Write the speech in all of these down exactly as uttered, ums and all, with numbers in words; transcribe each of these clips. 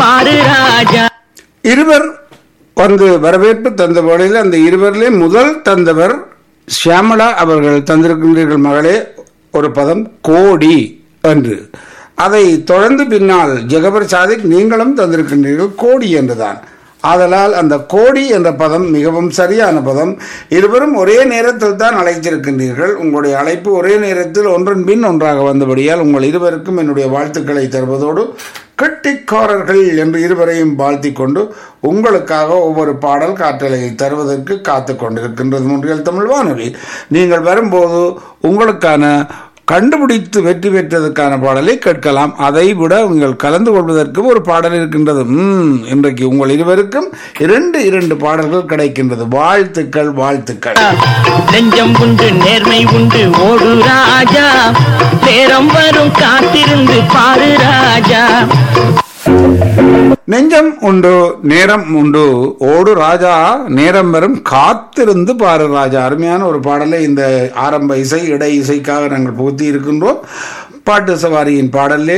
பாரு ராஜா. இருவர் வந்து வரவேற்பு தந்த வேளையில் அந்த இருவரிலே முதல் தந்தவர் ஷியாமளா அவர்கள் தந்திருக்கின்றீர்கள் மகளே ஒரு பதம் கோடி என்று. அதை தொடர்ந்து பின்னால் ஜெகபர் சாதிக் நீங்களும் தந்திருக்கின்றீர்கள் கோடி என்றுதான். ஆதலால் அந்த கோடி என்ற பதம் மிகவும் சரியான பதம். இருவரும் ஒரே நேரத்தில் தான் அழைத்திருக்கின்றீர்கள். உங்களுடைய அழைப்பு ஒரே நேரத்தில் ஒன்றன் பின் ஒன்றாக வந்தபடியால் உங்கள் இருவருக்கும் என்னுடைய வாழ்த்துக்களை தருவதோடு கெட்டிக்காரர்கள் என்று இருவரையும் வாழ்த்தி கொண்டு உங்களுக்காக ஒவ்வொரு பாடல் காற்றலையில் தருவதற்கு காத்து கொண்டிருக்கின்றது மூன்றியல் தமிழ் வானொலி. நீங்கள் வரும்போது உங்களுக்கான கண்டுபிடித்து வெற்றி பெற்றதற்கான பாடலை கேட்கலாம். அதை விட நீங்கள் கலந்து கொள்வதற்கு ஒரு பாடல் இருக்கின்றது. உம் இன்றைக்கு உங்கள் இருவருக்கும் இரண்டு இரண்டு பாடல்கள் கிடைக்கின்றது. வாழ்த்துக்கள் வாழ்த்துக்கள். நெஞ்சம் உண்டு நேர்மை உண்டு ஓடு ராஜா, நேரம் வரும் காத்திருந்து பாரு ராஜா. நெஞ்சம் உண்டு நேரம் உண்டு ஓடு ராஜா, நேரம் வரும் காத்திருந்து பாரு ராஜா. அருமையான ஒரு பாடலை இந்த ஆரம்ப இசை இடை இசைக்காக நாங்கள் புகுத்தி இருக்கின்றோம். பாட்டு சவாரியின் பாடலே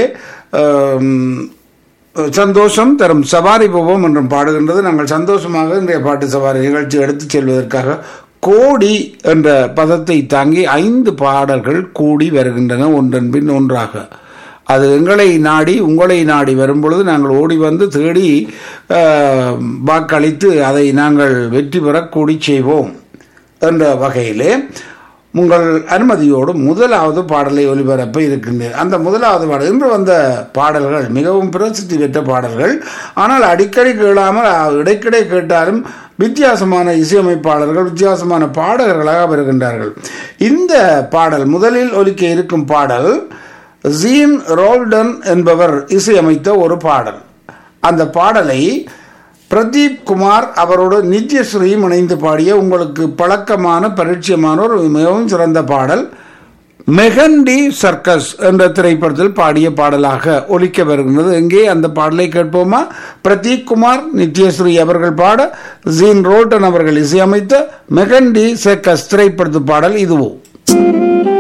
சந்தோஷம் தரும் சவாரி போவோம் என்றும் பாடுகின்றது. நாங்கள் சந்தோஷமாக இன்றைய பாட்டு சவாரி நிகழ்ச்சி எடுத்துச் செல்வதற்காக கோடி என்ற பதத்தை தாங்கி ஐந்து பாடல்கள் கூடி வருகின்றன ஒன்றன் பின் ஒன்றாக. அது எங்களை நாடி உங்களை நாடி வரும்பொழுது நாங்கள் ஓடி வந்து தேடி வாக்களித்து அதை நாங்கள் வெற்றி பெற கூடி செய்வோம் என்ற வகையிலே உங்கள் அனுமதியோடு முதலாவது பாடலை ஒலிபரப்ப இருக்கின்றேன். அந்த முதலாவது பாடல் இன்று வந்த பாடல்கள் மிகவும் பிரசித்தி பெற்ற பாடல்கள். ஆனால் அடிக்கடி கேளாமல் இடைக்கிடை கேட்டாலும் வித்தியாசமான இசையமைப்பாளர்கள் வித்தியாசமான பாடகர்களாக வருகின்றார்கள். இந்த பாடல் முதலில் ஒலிக்க இருக்கும் பாடல் ஜீன் ரோல்டன் என்பவர் இசையமைத்த ஒரு பாடல். அந்த பாடலை பிரதீப் குமார் அவரோடு நித்யஸ்ரீயும் இணைந்து பாடிய உங்களுக்கு பழக்கமான பரிச்சயமான ஒரு மிகவும் சிறந்த பாடல் மெகண்டி சர்க்கஸ் என்ற திரைப்படத்தில் பாடிய பாடலாக ஒலிக்க வருகின்றது. எங்கே அந்த பாடலை கேட்போமா? பிரதீப் குமார் நித்யஸ்ரீ அவர்கள் பாட ஜீன் ரோல்டன் அவர்கள் இசையமைத்த மெகண்டி சர்க்கஸ் திரைப்படத்து பாடல் இதுவோ.